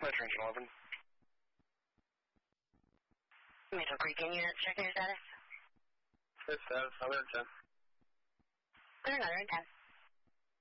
Metro Engine 11. Metro Creek unit, checking your status. Good status, 110. Clear 110.